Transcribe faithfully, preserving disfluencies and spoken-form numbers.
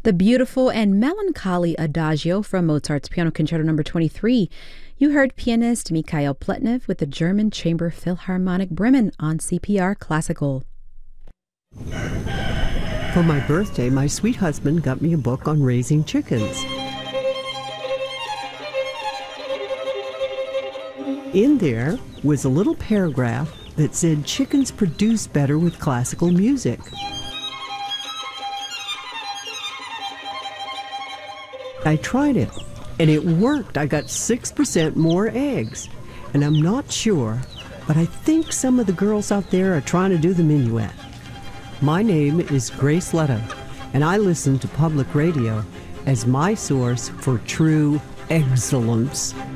The beautiful and melancholy Adagio from Mozart's Piano Concerto number twenty-three. You heard pianist Mikhail Pletnev with the German Chamber Philharmonic Bremen on C P R Classical. For my birthday, my sweet husband got me a book on raising chickens. In there was a little paragraph that said chickens produce better with classical music. I tried it, and it worked. I got six percent more eggs. And I'm not sure, but I think some of the girls out there are trying to do the minuet. My name is Grace Letta, and I listen to public radio as my source for true excellence.